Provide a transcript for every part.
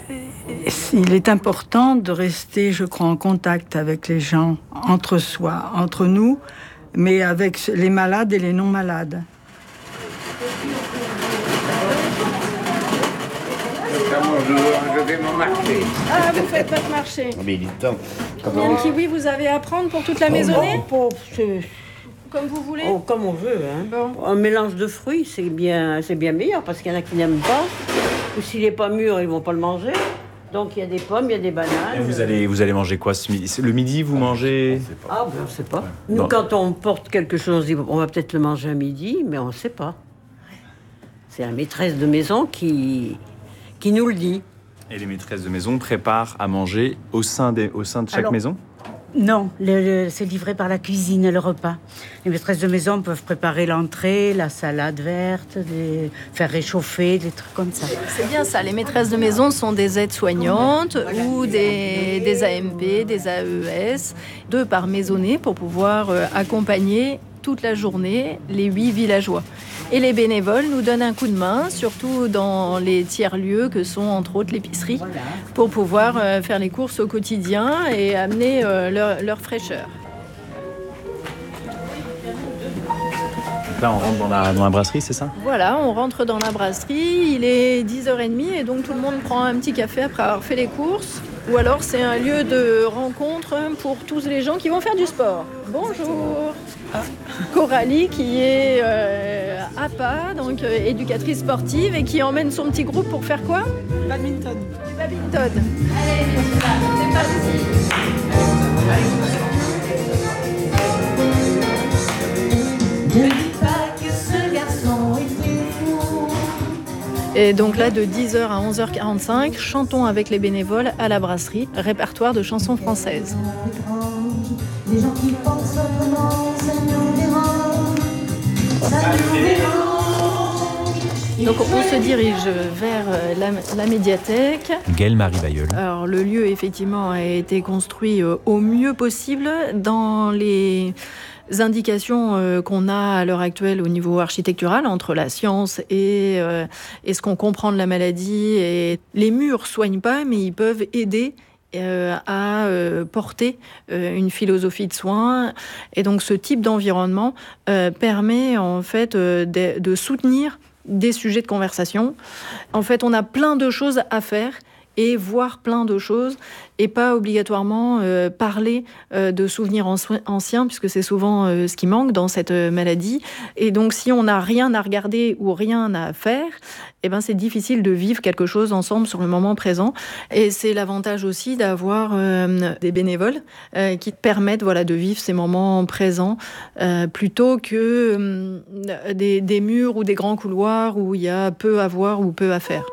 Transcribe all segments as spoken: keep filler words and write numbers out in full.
il est important de rester, je crois, en contact avec les gens, entre soi, entre nous, mais avec les malades et les non-malades. Je fais mon marché. Ah, vous faites votre marché. Mais il est temps. Combien de kiwis vous avez à prendre pour toute la maisonnée? Oh, c'est... Comme vous voulez. Oh, comme on veut. Hein. Bon. Un mélange de fruits, c'est bien, c'est bien meilleur parce qu'il y en a qui n'aiment pas. Ou s'il n'est pas mûr, ils ne vont pas le manger. Donc il y a des pommes, il y a des bananes. Et vous allez, vous allez manger quoi ce midi? Le midi, vous mangez... Ah, ben on ne sait pas. Ouais. Nous, Non. quand on porte quelque chose, on dit, on va peut-être le manger à midi, mais on ne sait pas. C'est la maîtresse de maison qui, qui nous le dit. Et les maîtresses de maison préparent à manger au sein, des, au sein de chaque Alors, maison? Non, le, le, c'est livré par la cuisine, le repas. Les maîtresses de maison peuvent préparer l'entrée, la salade verte, des, faire réchauffer, des trucs comme ça. C'est bien ça, les maîtresses de maison sont des aides-soignantes ou des, des A M P, des A E S, deux par maisonnée pour pouvoir euh, accompagner toute la journée les huit villageois. Et les bénévoles nous donnent un coup de main, surtout dans les tiers-lieux que sont entre autres l'épicerie, pour pouvoir euh, faire les courses au quotidien et amener euh, leur, leur fraîcheur. Donc là, on rentre dans la, dans la brasserie, c'est ça? Voilà, on rentre dans la brasserie, il est dix heures trente et donc tout le monde prend un petit café après avoir fait les courses. Ou alors c'est un lieu de rencontre pour tous les gens qui vont faire du sport. Bonjour. Coralie qui est euh, A P A, donc euh, éducatrice sportive, et qui emmène son petit groupe pour faire quoi? Badminton. Du badminton. Allez, c'est parti. Ne dis pas que ce garçon est fou. Et donc là, de dix heures à onze heures quarante-cinq, chantons avec les bénévoles à la brasserie, répertoire de chansons françaises. Les gens qui pensent autrement, ça nous dérange. Ça nous dérange. Donc on se dirige vers la, la médiathèque. Gaëlle-Marie Bailleul. Alors le lieu effectivement a été construit au mieux possible dans les indications euh, qu'on a à l'heure actuelle au niveau architectural entre la science et, euh, et ce qu'on comprend de la maladie. Et les murs soignent pas, mais ils peuvent aider euh, à euh, porter euh, une philosophie de soins. Et donc ce type d'environnement euh, permet en fait euh, de, de soutenir des sujets de conversation. En fait, on a plein de choses à faire et voir plein de choses et pas obligatoirement euh, parler euh, de souvenirs anciens puisque c'est souvent euh, ce qui manque dans cette euh, maladie. Et donc, si on n'a rien à regarder ou rien à faire, eh ben, c'est difficile de vivre quelque chose ensemble sur le moment présent. Et c'est l'avantage aussi d'avoir euh, des bénévoles euh, qui permettent voilà, de vivre ces moments présents euh, plutôt que euh, des, des murs ou des grands couloirs où il y a peu à voir ou peu à faire.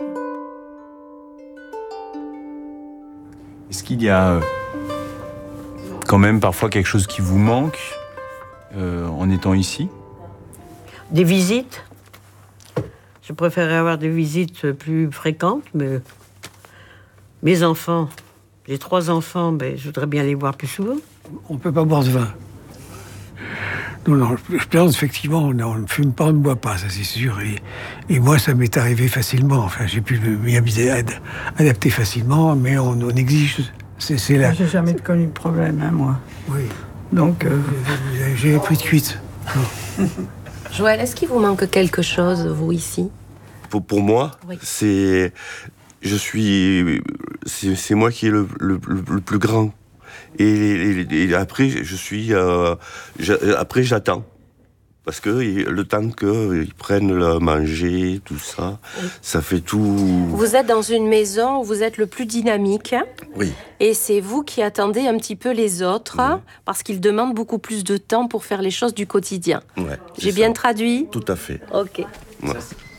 Est-ce qu'il y a euh, quand même parfois quelque chose qui vous manque euh, en étant ici? Des visites. Je préférerais avoir des visites plus fréquentes, mais mes enfants, j'ai trois enfants, mais je voudrais bien les voir plus souvent. On ne peut pas boire de vin. Non, non, je plaisante, effectivement, on ne fume pas, on ne boit pas, ça c'est sûr. Et, et moi, ça m'est arrivé facilement. Enfin, j'ai pu m'y adapter facilement, mais on, on exige. C'est, c'est la... J'ai jamais connu de problème, hein, moi. Oui. Donc, euh... j'ai pris de cuite. Joël, est-ce qu'il vous manque quelque chose, vous, ici? Pour, pour moi, oui. c'est... Je suis... C'est, c'est moi qui est le, le, le, le plus grand. Et, et, et après, je suis... Euh, après, j'attends. Parce que le temps qu'ils prennent le manger, tout ça, oui. ça fait tout... Vous êtes dans une maison où vous êtes le plus dynamique. Oui. Et c'est vous qui attendez un petit peu les autres, oui. parce qu'ils demandent beaucoup plus de temps pour faire les choses du quotidien. Ouais, J'ai ça. bien traduit? Tout à fait. Ok. Ouais.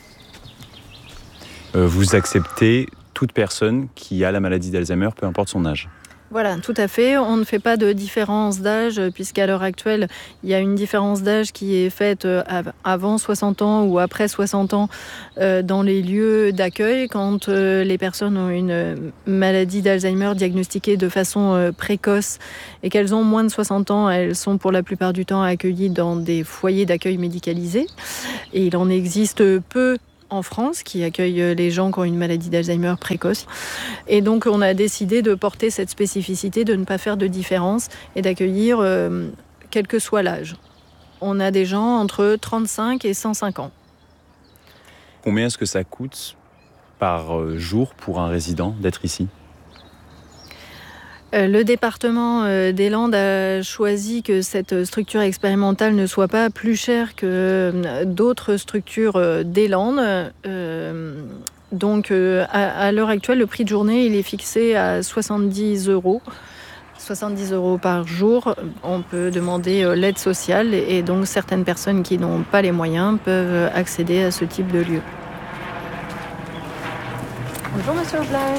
Euh, vous acceptez toute personne qui a la maladie d'Alzheimer, peu importe son âge? Voilà, tout à fait. On ne fait pas de différence d'âge, puisqu'à l'heure actuelle, il y a une différence d'âge qui est faite avant soixante ans ou après soixante ans dans les lieux d'accueil, quand les personnes ont une maladie d'Alzheimer diagnostiquée de façon précoce et qu'elles ont moins de soixante ans, elles sont pour la plupart du temps accueillies dans des foyers d'accueil médicalisés. Et il en existe peu en France qui accueille les gens qui ont une maladie d'Alzheimer précoce. Et donc, on a décidé de porter cette spécificité, de ne pas faire de différence et d'accueillir euh, quel que soit l'âge. On a des gens entre trente-cinq et cent cinq ans. Combien est-ce que ça coûte par jour pour un résident d'être ici ? Le département des Landes a choisi que cette structure expérimentale ne soit pas plus chère que d'autres structures des Landes. Donc, à l'heure actuelle, le prix de journée, il est fixé à soixante-dix euros. soixante-dix euros par jour. On peut demander l'aide sociale et donc certaines personnes qui n'ont pas les moyens peuvent accéder à ce type de lieu. Bonjour, monsieur Oblage.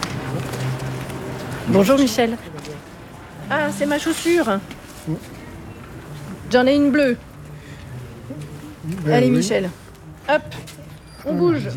Bonjour Michel. Ah, c'est ma chaussure. J'en ai une bleue. Ben Allez oui. Michel. Hop, on bouge.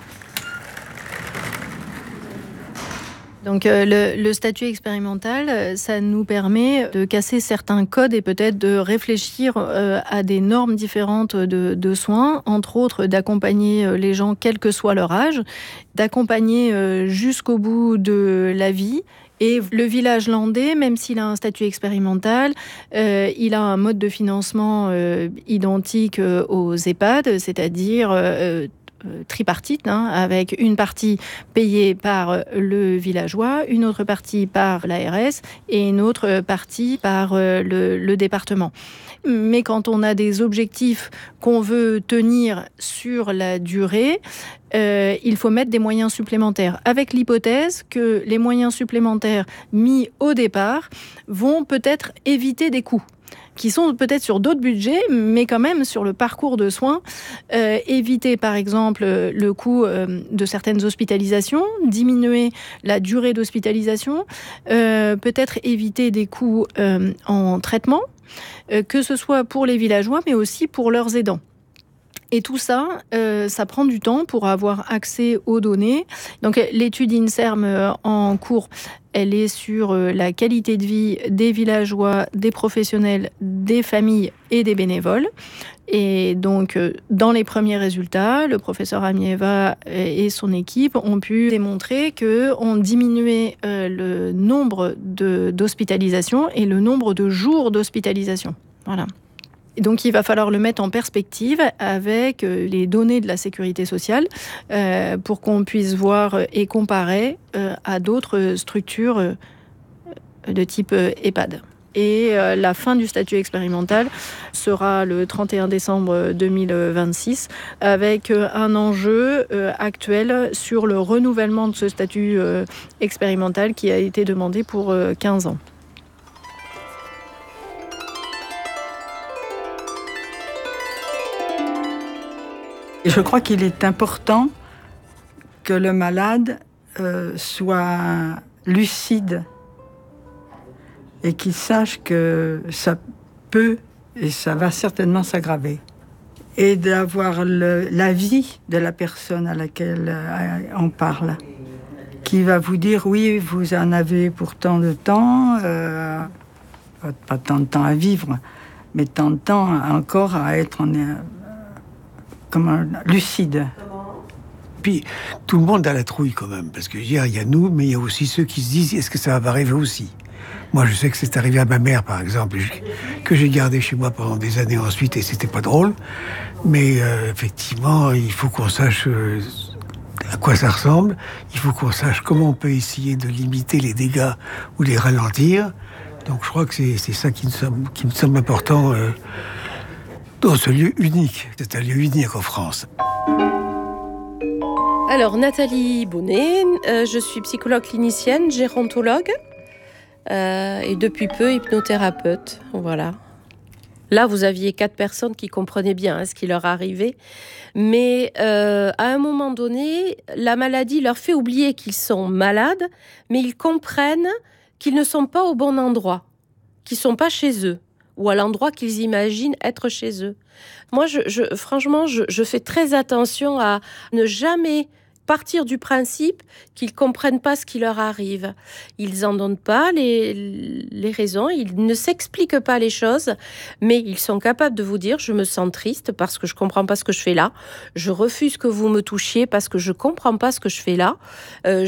Donc euh, le, le statut expérimental, ça nous permet de casser certains codes et peut-être de réfléchir euh, à des normes différentes de, de soins, entre autres d'accompagner les gens quel que soit leur âge, d'accompagner euh, jusqu'au bout de la vie. Et le village landais, même s'il a un statut expérimental, euh, il a un mode de financement euh, identique euh, aux EHPAD, c'est-à-dire euh, tripartite, hein, avec une partie payée par le villageois, une autre partie par l'A R S et une autre partie par euh, le, le département. Mais quand on a des objectifs qu'on veut tenir sur la durée, euh, il faut mettre des moyens supplémentaires, avec l'hypothèse que les moyens supplémentaires mis au départ vont peut-être éviter des coûts qui sont peut-être sur d'autres budgets, mais quand même sur le parcours de soins. Euh, éviter, par exemple, le coût euh, de certaines hospitalisations, diminuer la durée d'hospitalisation, euh, peut-être éviter des coûts euh, en traitement, euh, que ce soit pour les villageois, mais aussi pour leurs aidants. Et tout ça, euh, ça prend du temps pour avoir accès aux données. Donc l'étude INSERM euh, en cours, elle est sur euh, la qualité de vie des villageois, des professionnels, des familles et des bénévoles. Et donc, euh, dans les premiers résultats, le professeur Amieva et son équipe ont pu démontrer qu'on diminuait euh, le nombre de, d'hospitalisations et le nombre de jours d'hospitalisation. Voilà. Donc, il va falloir le mettre en perspective avec les données de la sécurité sociale euh, pour qu'on puisse voir et comparer euh, à d'autres structures euh, de type euh, EHPAD. Et euh, la fin du statut expérimental sera le trente et un décembre deux mille vingt-six avec euh, un enjeu euh, actuel sur le renouvellement de ce statut euh, expérimental qui a été demandé pour euh, quinze ans. Et je crois qu'il est important que le malade euh, soit lucide et qu'il sache que ça peut et ça va certainement s'aggraver. Et d'avoir le, l'avis de la personne à laquelle euh, on parle, qui va vous dire oui, vous en avez pour tant de temps, euh, pas tant de temps à vivre, mais tant de temps encore à être en... Euh, comme un lucide. Puis, tout le monde a la trouille quand même, parce que hier, il y a nous, mais il y a aussi ceux qui se disent, est-ce que ça va arriver aussi ? Moi, je sais que c'est arrivé à ma mère, par exemple, que j'ai gardé chez moi pendant des années ensuite, et c'était pas drôle. Mais euh, effectivement, il faut qu'on sache euh, à quoi ça ressemble. Il faut qu'on sache comment on peut essayer de limiter les dégâts ou les ralentir. Donc, je crois que c'est, c'est ça qui me semble, qui me semble important euh, dans ce lieu unique. C'est un lieu unique en France. Alors, Nathalie Bonnet, euh, je suis psychologue clinicienne, gérontologue euh, et depuis peu hypnothérapeute. Voilà. Là, vous aviez quatre personnes qui comprenaient bien hein, ce qui leur arrivait. Mais euh, à un moment donné, la maladie leur fait oublier qu'ils sont malades, mais ils comprennent qu'ils ne sont pas au bon endroit, qu'ils ne sont pas chez eux, ou à l'endroit qu'ils imaginent être chez eux. Moi, je, je, franchement, je, je fais très attention à ne jamais partir du principe qu'ils comprennent pas ce qui leur arrive. Ils en donnent pas les, les raisons, ils ne s'expliquent pas les choses, mais ils sont capables de vous dire « je me sens triste parce que je comprends pas ce que je fais là, je refuse que vous me touchiez parce que je comprends pas ce que je fais là, euh,